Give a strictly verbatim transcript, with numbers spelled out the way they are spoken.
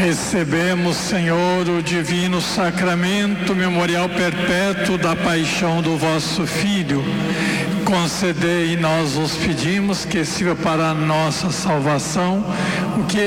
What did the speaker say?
Recebemos, Senhor, o divino sacramento memorial perpétuo da paixão do vosso Filho. Concedei, nós vos pedimos, que sirva para a nossa salvação, o que